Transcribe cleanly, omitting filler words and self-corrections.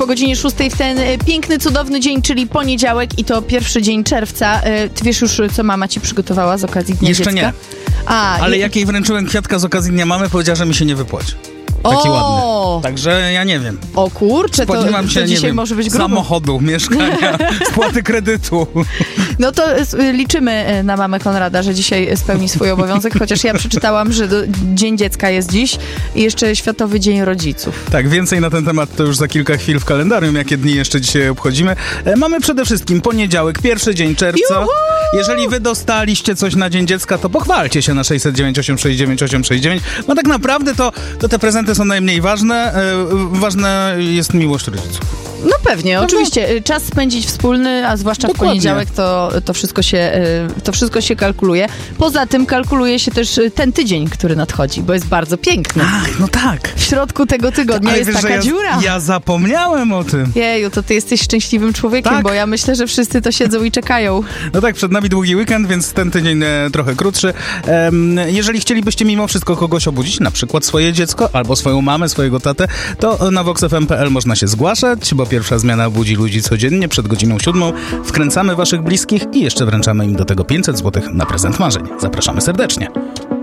po godzinie 6 w ten piękny, cudowny dzień, czyli poniedziałek i to pierwszy dzień czerwca. Ty wiesz już, co mama ci przygotowała z okazji Dnia Jeszcze Dziecka? nie. Ale jak jej wręczyłem kwiatka z okazji Dnia Mamy, powiedziała, że mi się nie wypłaci. Taki ładny. Także ja nie wiem. O kurczę, Spodziewam to się, dzisiaj nie wiem, może być grubo. samochodu, mieszkania, spłaty kredytu. No to liczymy na mamę Konrada, że dzisiaj spełni swój obowiązek, chociaż ja przeczytałam, że Dzień Dziecka jest dziś i jeszcze Światowy Dzień Rodziców. Tak, więcej na ten temat to już za kilka chwil w kalendarium, jakie dni jeszcze dzisiaj obchodzimy. Mamy przede wszystkim poniedziałek, pierwszy dzień czerwca. Juhu! Jeżeli wy dostaliście coś na Dzień Dziecka, to pochwalcie się na 609 869 869, bo tak naprawdę to te prezenty są najmniej ważne. Ważna jest miłość rodziców. No pewnie, oczywiście. Czas spędzić wspólny, a zwłaszcza Dokładnie. w poniedziałek to wszystko się kalkuluje. Poza tym kalkuluje się też ten tydzień, który nadchodzi, bo jest bardzo piękny. Ach, no tak. W środku tego tygodnia jest wiesz, taka że dziura. Ja zapomniałem o tym. Jeju, to ty jesteś szczęśliwym człowiekiem, Tak. bo ja myślę, że wszyscy to siedzą i czekają. No tak, przed nami długi weekend, więc ten tydzień trochę krótszy. Jeżeli chcielibyście mimo wszystko kogoś obudzić, na przykład swoje dziecko, albo swoją mamę, swojego tatę, to na voxfm.pl można się zgłaszać, bo pierwsza zmiana budzi ludzi codziennie przed godziną 7. Wkręcamy waszych bliskich i jeszcze wręczamy im do tego 500 zł na prezent marzeń. Zapraszamy serdecznie.